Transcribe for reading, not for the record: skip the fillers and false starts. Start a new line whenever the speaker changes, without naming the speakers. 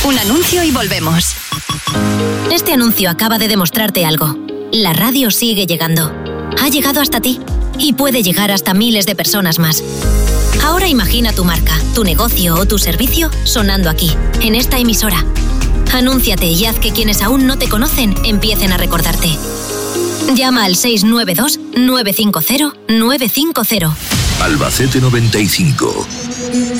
Un anuncio y volvemos.
Este anuncio acaba de demostrarte algo. La radio sigue llegando. Ha llegado hasta ti y puede llegar hasta miles de personas más. Ahora imagina tu marca, tu negocio o tu servicio sonando aquí, en esta emisora. Anúnciate y haz que quienes aún no te conocen empiecen a recordarte. Llama al 692-950-950.
Albacete 95.